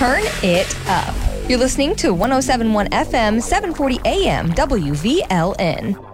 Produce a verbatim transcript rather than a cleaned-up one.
turn it up. You're listening to one oh seven point one F M, seven forty A M, W V L N.